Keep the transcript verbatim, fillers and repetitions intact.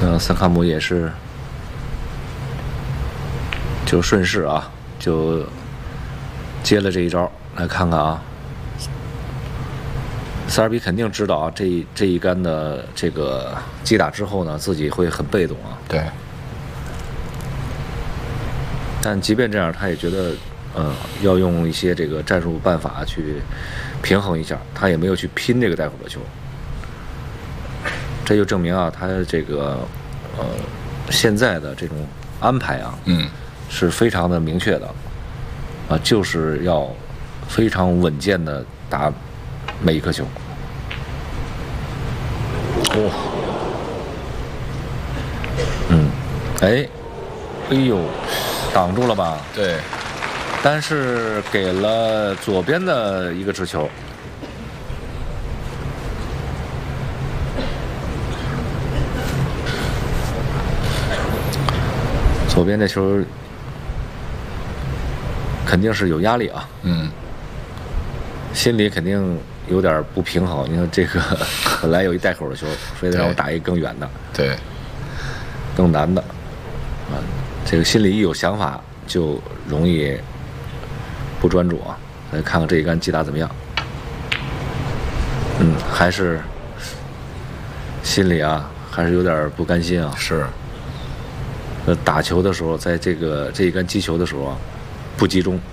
呃，萨卡姆也是就顺势啊，就接了这一招。来看看啊，塞尔比肯定知道啊，这这一杆的这个击打之后呢，自己会很被动啊。 对。 但即便这样，他也觉得，呃，要用一些这个战术办法去平衡一下，他也没有去拼这个带火的球。这就证明啊，他这个呃现在的这种安排啊， 嗯， 是非常的明确的，啊，就是要非常稳健的打每一颗球。哦，嗯，哎，哎呦，挡住了吧？ 对， 但是给了左边的一个直球。左边这球肯定是有压力啊， 嗯， 心里肯定有点不平衡。你看这个本来有一带口的球，非得让我打一个更远的， 对， 更难的，啊，这个心里一有想法就容易不专注啊。来看看这一杆击打怎么样？嗯，还是心里啊，还是有点不甘心啊。 是。 呃，打球的时候，在这个这一杆击球的时候啊，不集中，